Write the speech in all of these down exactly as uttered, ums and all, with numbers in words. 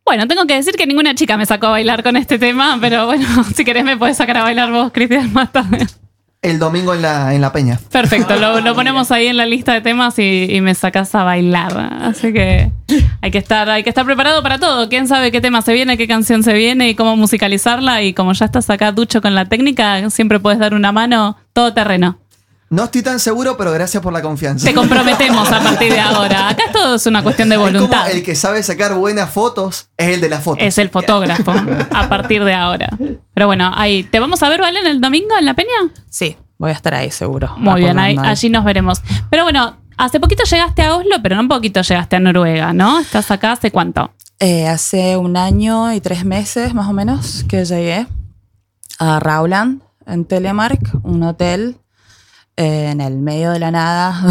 Bueno, tengo que decir que ninguna chica me sacó a bailar con este tema, pero bueno, si querés me podés sacar a bailar vos, Cristian, más tarde. El domingo en la, en la Peña. Perfecto, lo, lo ponemos ahí en la lista de temas y, y me sacás a bailar. Así que hay que estar, hay que estar preparado para todo. ¿Quién sabe qué tema se viene, qué canción se viene y cómo musicalizarla? Y como ya estás acá ducho con la técnica, siempre puedes dar una mano, todo terreno. No estoy tan seguro, pero gracias por la confianza. Te comprometemos a partir de ahora. Acá todo es una cuestión de voluntad. Es como el que sabe sacar buenas fotos es el de las fotos. Es el fotógrafo a partir de ahora. Pero bueno, ahí. ¿Te vamos a ver, Valen, el domingo en la Peña? Sí, voy a estar ahí seguro. Muy bien, ahí, allí nos veremos. Pero bueno, hace poquito llegaste a Oslo, pero no un poquito llegaste a Noruega, ¿no? ¿Estás acá hace cuánto? Eh, hace un año y tres meses más o menos que llegué a Rauland, en Telemark, un hotel eh, en el medio de la nada,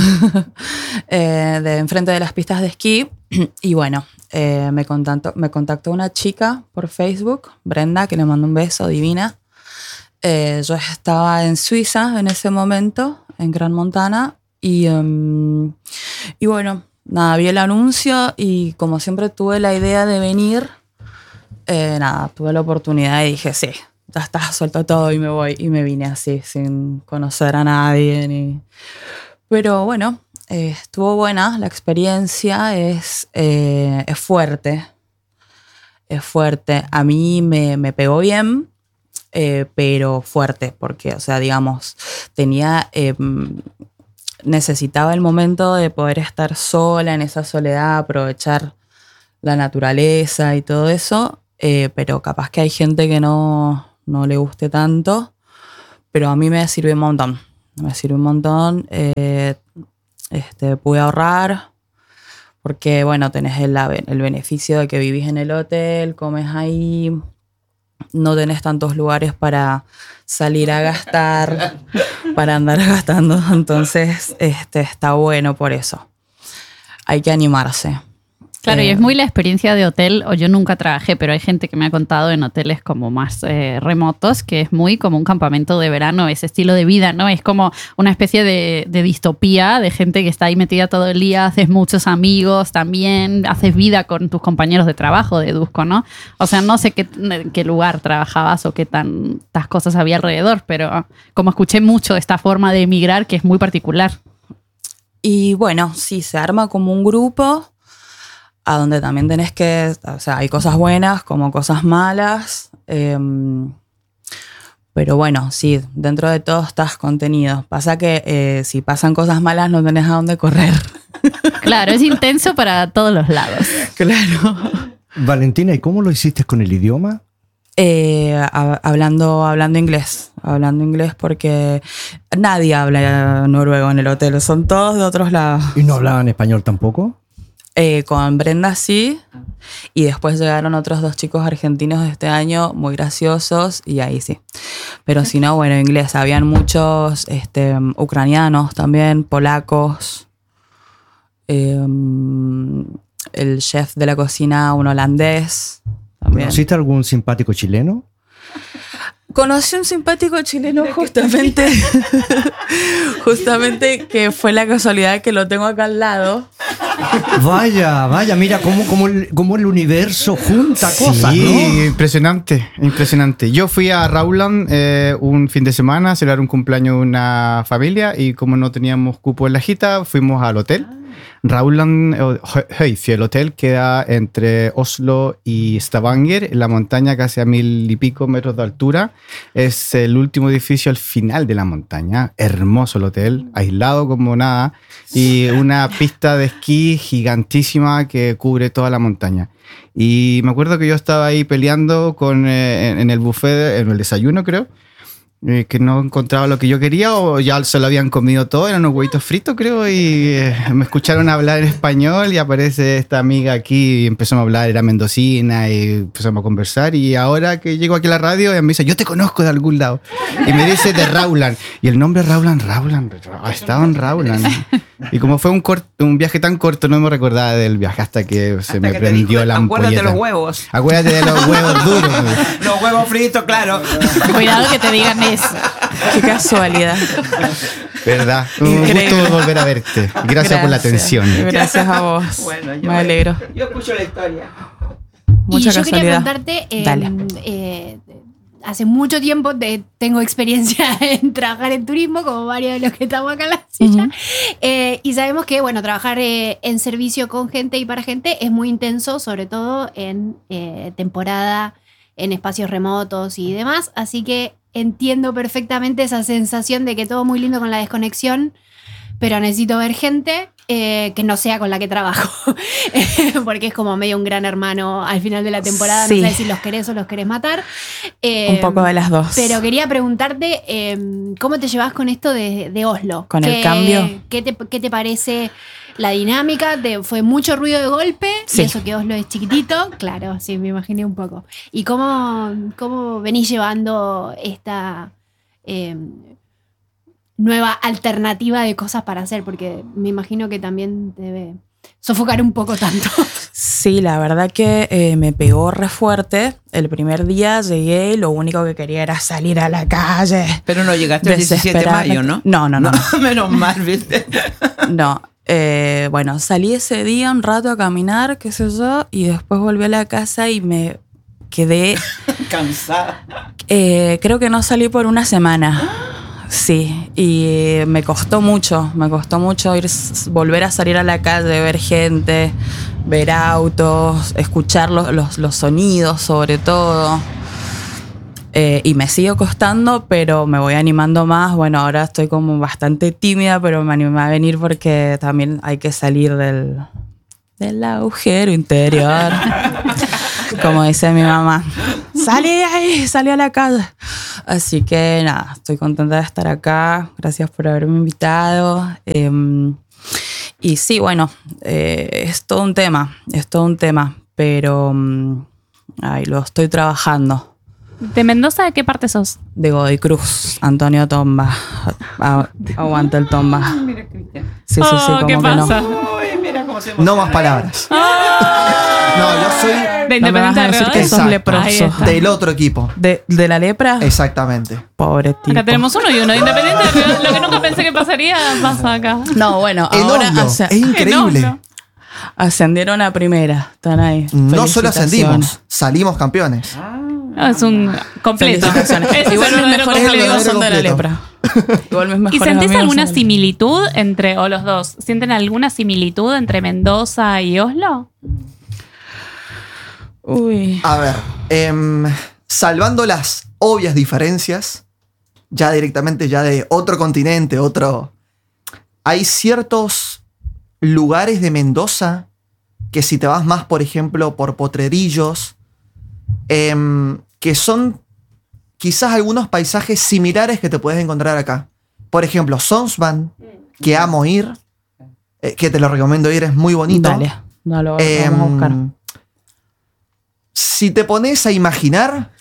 eh, de enfrente de las pistas de esquí. Y bueno, eh, me, contactó, me contactó una chica por Facebook, Brenda, que le mandó un beso, divina. Eh, yo estaba en Suiza en ese momento, en Gran Montana, y, um, y bueno, nada, vi el anuncio y como siempre tuve la idea de venir, eh, nada, tuve la oportunidad y dije, sí, ya está, suelto todo y me voy. Y me vine así, sin conocer a nadie. Ni... Pero bueno, eh, estuvo buena la experiencia, es, eh, es fuerte, es fuerte. A mí me, me pegó bien, eh, pero fuerte, porque, o sea, digamos, tenía... Eh, necesitaba el momento de poder estar sola en esa soledad, aprovechar la naturaleza y todo eso, eh, pero capaz que hay gente que no, no le guste tanto, pero a mí me sirve un montón, me sirve un montón, eh, este, pude ahorrar, porque bueno, tenés el, el beneficio de que vivís en el hotel, comes ahí, no tenés tantos lugares para salir a gastar, para andar gastando. Entonces, este, está bueno por eso. Hay que animarse. Claro, eh, y es muy la experiencia de hotel, o yo nunca trabajé, pero hay gente que me ha contado en hoteles como más eh, remotos, que es muy como un campamento de verano, ese estilo de vida, ¿no? Es como una especie de, de distopía, de gente que está ahí metida todo el día, haces muchos amigos también, haces vida con tus compañeros de trabajo, deduzco, ¿no? O sea, no sé qué, qué lugar trabajabas o qué tantas cosas había alrededor, pero como escuché mucho esta forma de emigrar que es muy particular. Y bueno, sí, se arma como un grupo a donde también tenés que, o sea, hay cosas buenas como cosas malas, eh, pero bueno, sí, dentro de todo estás contenido. Pasa que eh, si pasan cosas malas no tenés a dónde correr. Claro, es intenso para todos los lados. Claro. Valentina, ¿y cómo lo hiciste con el idioma? Eh, a, hablando, hablando inglés, hablando inglés porque nadie habla noruego en el hotel, son todos de otros lados. ¿Y no hablaban español tampoco? Eh, con Brenda sí, y después llegaron otros dos chicos argentinos de este año muy graciosos y ahí sí. Pero si no, bueno, inglés. Habían muchos este, ucranianos también, polacos. Eh, el chef de la cocina, un holandés. También. ¿Conociste algún simpático chileno? Conocí un simpático chileno justamente, justamente que fue la casualidad que lo tengo acá al lado. Vaya, vaya, mira cómo, cómo, el, cómo el universo junta cosas, sí, ¿no? impresionante, impresionante. Yo fui a Rauland eh, un fin de semana a celebrar un cumpleaños de una familia y como no teníamos cupo en la gita, fuimos al hotel. Rauland Høyfjell, el hotel queda entre Oslo y Stavanger, en la montaña casi a mil y pico metros de altura. Es el último edificio al final de la montaña. Hermoso el hotel, aislado como nada, y una pista de esquí gigantísima que cubre toda la montaña. Y me acuerdo que yo estaba ahí peleando con, eh, en, en el buffet, en el desayuno creo, Eh, que no encontraba lo que yo quería o ya se lo habían comido todo, eran unos huevitos fritos creo y eh, me escucharon hablar en español y aparece esta amiga aquí y empezamos a hablar, era mendocina y empezamos a conversar y ahora que llego aquí a la radio ella me dice, yo te conozco de algún lado y me dice de Rauland y el nombre Rauland, Rauland, estaba en Rauland y como fue un, cort, un viaje tan corto no me recordaba del viaje hasta que se hasta me que prendió dijo, la ampolleta. Acuérdate de los huevos. Acuérdate de los huevos duros. Los huevos fritos, claro. Cuidado que te digan eso. Qué casualidad. ¿Verdad? Un gusto volver a verte. Gracias, Gracias por la atención. Gracias a vos. Bueno, yo me alegro. Yo escucho la historia. mucha y yo quería casualidad. preguntarte, eh, Dale. eh, hace mucho tiempo te- tengo experiencia en trabajar en turismo, como varios de los que estamos acá en la silla, Ujú. eh, y sabemos que, bueno, trabajar eh, en servicio con gente y para gente es muy intenso, sobre todo en eh, temporada, en espacios remotos y demás, así que entiendo perfectamente esa sensación de que todo muy lindo con la desconexión, pero necesito ver gente eh, que no sea con la que trabajo, porque es como medio un gran hermano al final de la temporada, Sí. no sabes si los querés o los querés matar. Eh, Un poco de las dos. Pero quería preguntarte, eh, ¿cómo te llevas con esto de, de Oslo? ¿Con el ¿Qué- cambio? ¿qué te, qué te parece la dinámica? ¿Te- ¿Fue mucho ruido de golpe? Sí. Y eso que Oslo es chiquitito. Claro, sí, me imaginé un poco. ¿Y cómo, cómo venís llevando esta eh, nueva alternativa de cosas para hacer? Porque me imagino que también te debe sofocar un poco tanto. Sí, la verdad que eh, me pegó re fuerte. El primer día llegué y lo único que quería era salir a la calle. Pero no llegaste el diecisiete de mayo, ¿no? No, no, no. Menos mal, ¿viste? No. Eh, bueno, salí ese día un rato a caminar, qué sé yo, y después volví a la casa y me quedé. Cansada. Eh, creo que no salí por una semana. Sí, y me costó mucho, me costó mucho ir, volver a salir a la calle, ver gente, ver autos, escuchar los, los, los sonidos sobre todo. Eh, y me sigue costando, pero me voy animando más. Bueno, ahora estoy como bastante tímida, pero me animé a venir porque también hay que salir del, del agujero interior. Como dice mi mamá. Salí de ahí, salí a la calle. Así que nada, estoy contenta de estar acá. Gracias por haberme invitado. Eh, y sí, bueno, eh, es todo un tema, es todo un tema, pero um, ay, lo estoy trabajando. ¿De Mendoza de qué parte sos? De Godoy Cruz, Antonio Tomba. Ah, aguanta el Tomba. Sí, sí, sí, Oh, como ¿qué que pasa? no. Uy, mira cómo se No más palabras. No, yo soy ¿De No me vas Independiente a de decir Rivadavia? que sos Exacto. Ahí leproso. está. del otro equipo. De, ¿De la lepra? Exactamente. Pobre tipo. Acá tenemos uno y uno. De Independiente de Rivadavia, lo que nunca pensé que pasaría pasa acá. No, bueno, En ahora Oslo. asce- Es increíble. No, no. ascendieron a primera. Están ahí. No solo Felicitaciones. ascendimos, salimos campeones. No, es un completo. Felicitaciones. Ese es Igual el mis verdadero mejores completo. amigos son de la Completo. lepra. Igual mis ¿Y mejores sentís amigos alguna son de la similitud entre, o los dos, sienten alguna similitud entre Mendoza y Oslo? lepra. Uy. A ver, em, salvando las obvias diferencias, ya directamente ya de otro continente, otro... Hay ciertos lugares de Mendoza que si te vas más, por ejemplo, por Potrerillos, em, que son quizás algunos paisajes similares que te puedes encontrar acá. Por ejemplo, Sonsvan, que amo ir, eh, que te lo recomiendo ir, es muy bonito. Dale. No lo Em, vamos a buscar. Si te pones a imaginar,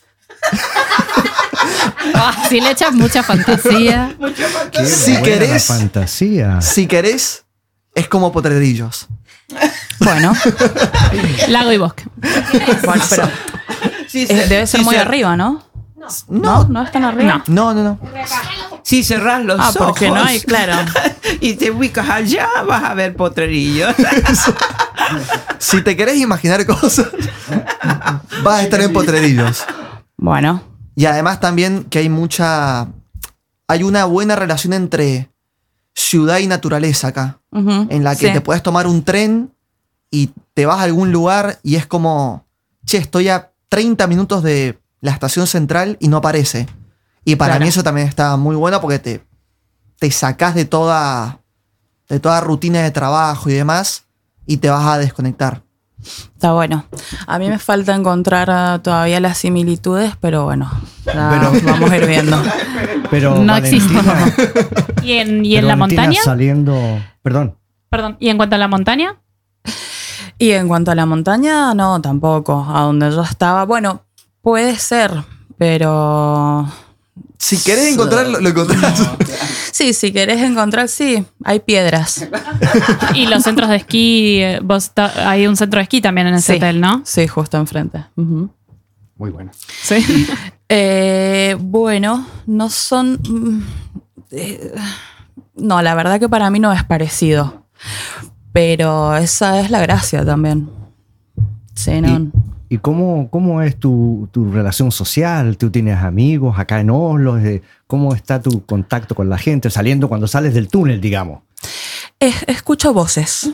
Ah, si le echas mucha fantasía. Qué Si buena querés- la fantasía. si querés, es como Potrerillos. Bueno, Lago y bosque. bueno, pero Sí, eh, debe ser sí, muy cer- arriba, ¿no? No, No es tan arriba. no, no, no. Si cerrás los Ah, ojos porque no hay, claro. y te ubicas allá, vas a ver potrerillos. Si te querés imaginar cosas, vas a estar en Potrerillos. Bueno, Y además también que hay mucha... Hay una buena relación entre ciudad y naturaleza acá. ujú, En la que sí. te puedes tomar un tren y te vas a algún lugar y es como... Che, estoy a treinta minutos de la estación central y no parece. Y para Claro. mí eso también está muy bueno porque te, te sacás de toda, de toda rutina de trabajo y demás y te vas a desconectar. Está bueno. A mí me falta encontrar ah, todavía las similitudes, pero bueno, ya Pero- vamos a ir viendo. Pero No Valentina, ¿Y en, y en pero la Valentina montaña? saliendo... Perdón. Perdón. ¿Y en cuanto a la montaña? Y en cuanto a la montaña, no, tampoco. A donde yo estaba, bueno, puede ser, pero Si querés encontrarlo, lo encontrás. sí, si querés encontrar, sí, hay piedras. Y los centros de esquí, eh, vos ta- hay un centro de esquí también en ese Sí. hotel, ¿no? Sí, justo enfrente. Ujú. Muy bueno. Sí. Eh, bueno, no son... mm, eh, no, la verdad que para mí no es parecido. Pero esa es la gracia también. Sí, no. ¿Y cómo, cómo es tu, tu relación social? ¿Tú tienes amigos acá en Oslo? Eh, ¿Cómo está tu contacto con la gente saliendo cuando sales del túnel, digamos? Es- escucho voces.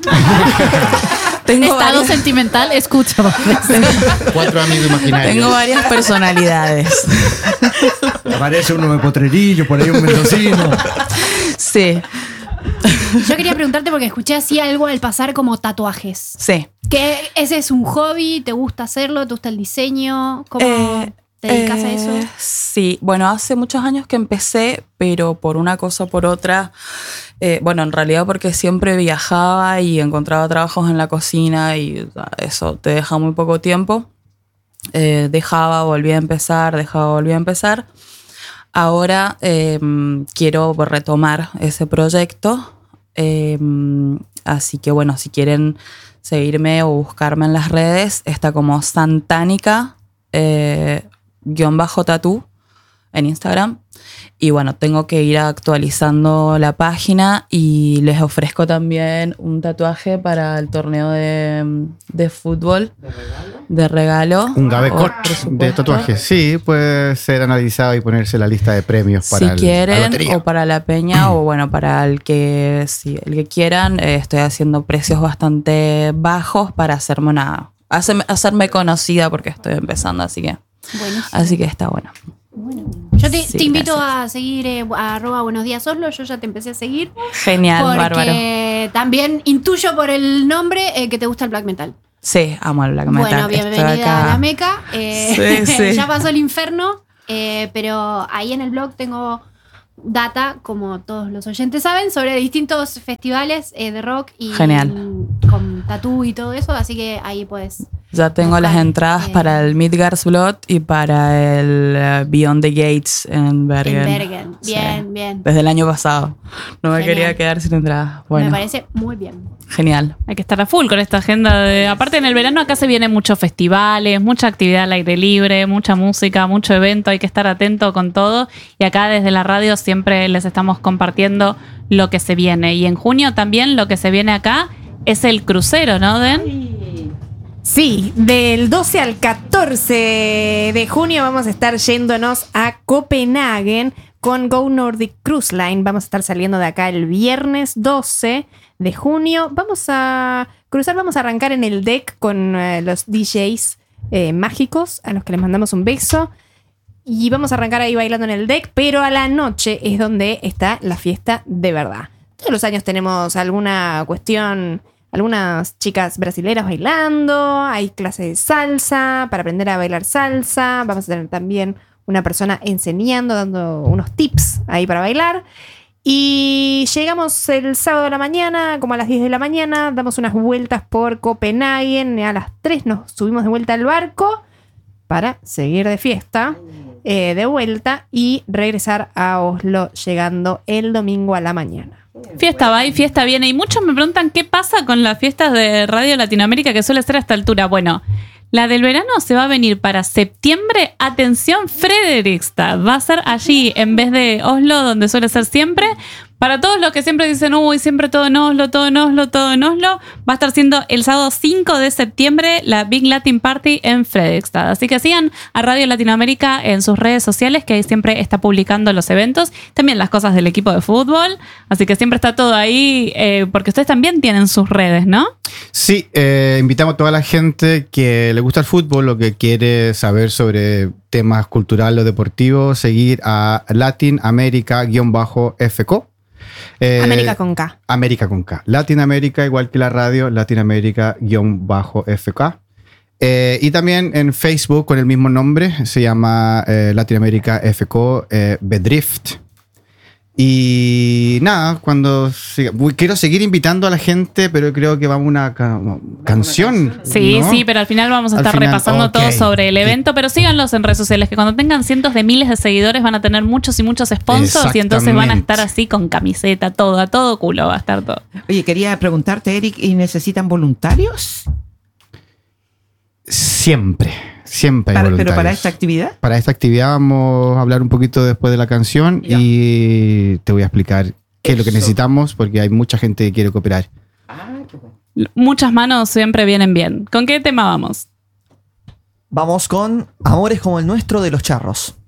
Tengo Estado varias, sentimental, escucho. Cuatro amigos imaginarios. tengo varias personalidades. Aparece uno de Potrerillo, por ahí un mendocino. Sí, Yo quería preguntarte porque escuché así algo al pasar como tatuajes. sí. ¿Qué, ¿Ese es un hobby? ¿Te gusta hacerlo? ¿Te gusta el diseño? ¿Cómo Eh, te dedicas a eh, eso? Sí, bueno, hace muchos años que empecé, pero por una cosa o por otra, eh, bueno, en realidad porque siempre viajaba y encontraba trabajos en la cocina y ah, eso te deja muy poco tiempo. Eh, dejaba, volvía a empezar, dejaba, volvía a empezar. Ahora eh, quiero retomar ese proyecto, eh, así que bueno, si quieren seguirme o buscarme en las redes, está como Santánica, eh, guión bajo tatú en Instagram. Y bueno, tengo que ir actualizando la página y les ofrezco también un tatuaje para el torneo de, de fútbol. ¿De regalo? Un gabecot O, por de supuesto. tatuajes. Sí, puede ser analizado y ponerse en la lista de premios para Si el- la quieren, lotería. o para la peña, o bueno, para el que, si, el que quieran, eh, estoy haciendo precios bastante bajos para hacerme una, hacerme, hacerme conocida porque estoy empezando, así que, Buenísimo. así que está bueno. Yo te, Sí, te invito gracias. a seguir eh, a arroba buenos días Oslo. Yo ya te empecé a seguir. Genial, bárbaro. Porque también intuyo por el nombre eh, que te gusta el black metal. Sí, amo el black metal. Bueno, Estoy bienvenida acá. a la Meca. Eh, Sí, sí. ya pasó el infierno, eh, pero ahí en el blog tengo data, como todos los oyentes saben, sobre distintos festivales eh, de rock y Genial. mm, con tatú y todo eso, así que ahí puedes. Ya tengo las Buscar, entradas eh, para el Midgard's Blood y para el eh, Beyond the Gates en Bergen. En Bergen. Sí. Bien, bien. Desde el año pasado. No me Genial. quería quedar sin entradas. Bueno, Me parece muy bien. genial. Hay que estar a full con esta agenda. De, aparte, en el verano acá se vienen muchos festivales, mucha actividad al aire libre, mucha música, mucho evento. Hay que estar atento con todo. Y acá desde la radio siempre les estamos compartiendo lo que se viene. Y en junio también lo que se viene acá es el crucero, ¿no, Den? Sí, del doce al catorce de junio vamos a estar yéndonos a Copenhague con Go Nordic Cruise Line. Vamos a estar saliendo de acá el viernes doce de junio. Vamos a cruzar, vamos a arrancar en el deck con eh, los D Js eh, mágicos, a los que les mandamos un beso. Y vamos a arrancar ahí bailando en el deck, pero a la noche es donde está la fiesta de verdad. Todos los años tenemos alguna cuestión, algunas chicas brasileras bailando, hay clases de salsa para aprender a bailar salsa, vamos a tener también una persona enseñando, dando unos tips ahí para bailar. Y llegamos el sábado a la mañana, como a las diez de la mañana, damos unas vueltas por Copenhague, a las tres nos subimos de vuelta al barco para seguir de fiesta, eh, de vuelta y regresar a Oslo llegando el domingo a la mañana. Fiesta va y fiesta viene. Y muchos me preguntan qué pasa con las fiestas de Radio Latinoamérica que suele ser a esta altura. Bueno, la del verano se va a venir para septiembre. Atención, Fredrikstad. Va a ser allí en vez de Oslo, donde suele ser siempre. Para todos los que siempre dicen, uy, siempre todo en Oslo, todo en Oslo, todo en Oslo, va a estar siendo el sábado cinco de septiembre la Big Latin Party en Fredrikstad. Así que sigan a Radio Latinoamérica en sus redes sociales, que ahí siempre está publicando los eventos, también las cosas del equipo de fútbol. Así que siempre está todo ahí, eh, porque ustedes también tienen sus redes, ¿no? Sí, eh, invitamos a toda la gente que le gusta el fútbol o que quiere saber sobre temas culturales o deportivos, seguir a Latin America-F C. Eh, América con K. América con K. Latinoamérica, igual que la radio, Latinoamérica-F K. Eh, y también en Facebook con el mismo nombre, se llama eh, Latinoamérica F K eh, Bedrift. Y nada, cuando siga, uy, quiero seguir invitando a la gente, pero creo que vamos a una ca- canción. Sí, ¿no? sí, pero al final vamos a Al estar final, repasando ok. todo sobre el evento, pero síganlos en redes sociales, que cuando tengan cientos de miles de seguidores van a tener muchos y muchos sponsors y entonces van a estar así con camiseta, todo, a todo culo va a estar todo. Oye, quería preguntarte, Eric, ¿y necesitan voluntarios? Siempre, siempre hay Para- pero voluntarios. para esta actividad. Para esta actividad vamos a hablar un poquito después de la canción Ya. y te voy a explicar qué es lo que Eso. necesitamos porque hay mucha gente que quiere cooperar. Ah, qué bueno. Muchas manos siempre vienen bien. ¿Con qué tema vamos? Vamos con Amores como el nuestro de los charros.